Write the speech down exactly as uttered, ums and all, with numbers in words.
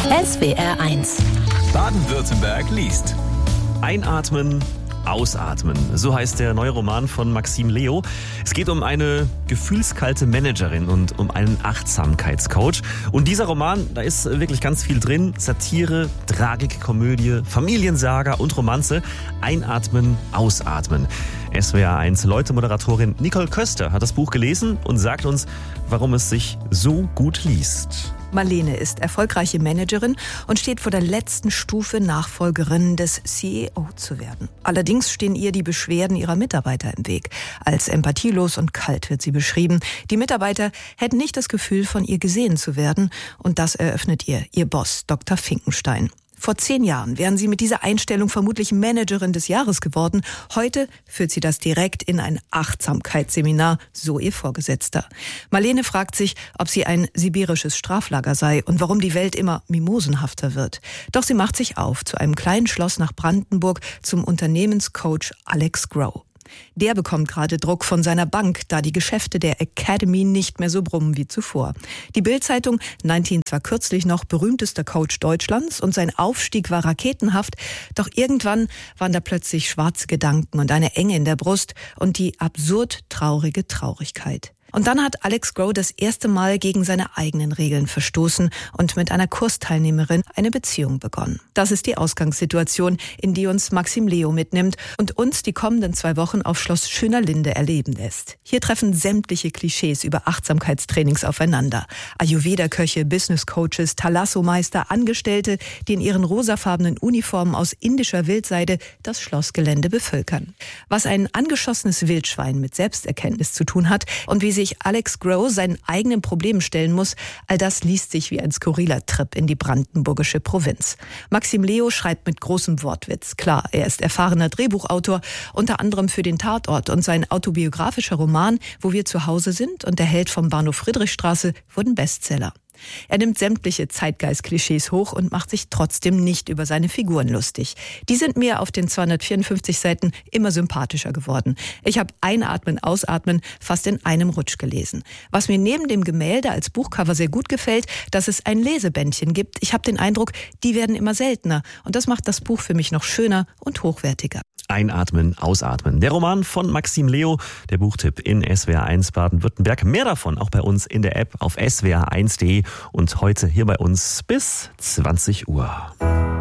S W R eins. Baden-Württemberg liest. Einatmen, ausatmen. So heißt der neue Roman von Maxime Leo. Es geht um eine gefühlskalte Managerin und um einen Achtsamkeitscoach. Und dieser Roman, da ist wirklich ganz viel drin. Satire, Tragik, Komödie, Familiensaga und Romanze. Einatmen, ausatmen. S W R eins Leute-Moderatorin Nicole Köster hat das Buch gelesen und sagt uns, warum es sich so gut liest. Marlene ist erfolgreiche Managerin und steht vor der letzten Stufe, Nachfolgerin des C E O zu werden. Allerdings stehen ihr die Beschwerden ihrer Mitarbeiter im Weg. Als empathielos und kalt wird sie beschrieben. Die Mitarbeiter hätten nicht das Gefühl, von ihr gesehen zu werden. Und das eröffnet ihr ihr Boss, Doktor Finkenstein. Vor zehn Jahren wären sie mit dieser Einstellung vermutlich Managerin des Jahres geworden. Heute führt sie das direkt in ein Achtsamkeitsseminar, so ihr Vorgesetzter. Marlene fragt sich, ob sie ein sibirisches Straflager sei und warum die Welt immer mimosenhafter wird. Doch sie macht sich auf zu einem kleinen Schloss nach Brandenburg zum Unternehmenscoach Alex Grow. Der bekommt gerade Druck von seiner Bank, da die Geschäfte der Academy nicht mehr so brummen wie zuvor. Die Bild-Zeitung nannte ihn zwar kürzlich noch berühmtester Coach Deutschlands und sein Aufstieg war raketenhaft, doch irgendwann waren da plötzlich schwarze Gedanken und eine Enge in der Brust und die absurd traurige Traurigkeit. Und dann hat Alex Grow das erste Mal gegen seine eigenen Regeln verstoßen und mit einer Kursteilnehmerin eine Beziehung begonnen. Das ist die Ausgangssituation, in die uns Maxime Leo mitnimmt und uns die kommenden zwei Wochen auf Schloss Schönerlinde erleben lässt. Hier treffen sämtliche Klischees über Achtsamkeitstrainings aufeinander. Ayurveda-Köche, Business-Coaches, Thalasso-Meister, Angestellte, die in ihren rosafarbenen Uniformen aus indischer Wildseide das Schlossgelände bevölkern. Was ein angeschossenes Wildschwein mit Selbsterkenntnis zu tun hat und wie sich Alex Grow seinen eigenen Problemen stellen muss, all das liest sich wie ein skurriler Trip in die brandenburgische Provinz. Maxime Leo schreibt mit großem Wortwitz. Klar, er ist erfahrener Drehbuchautor, unter anderem für den Tatort, und sein autobiografischer Roman Wo wir zu Hause sind und Der Held vom Bahnhof Friedrichstraße wurden Bestseller. Er nimmt sämtliche Zeitgeist-Klischees hoch und macht sich trotzdem nicht über seine Figuren lustig. Die sind mir auf den zweihundertvierundfünfzig Seiten immer sympathischer geworden. Ich habe Einatmen, Ausatmen fast in einem Rutsch gelesen. Was mir neben dem Gemälde als Buchcover sehr gut gefällt, dass es ein Lesebändchen gibt. Ich habe den Eindruck, die werden immer seltener. Und das macht das Buch für mich noch schöner und hochwertiger. Einatmen, ausatmen. Der Roman von Maxime Leo, der Buchtipp in S W R eins Baden-Württemberg. Mehr davon auch bei uns in der App auf S W R eins punkt de und heute hier bei uns bis zwanzig Uhr.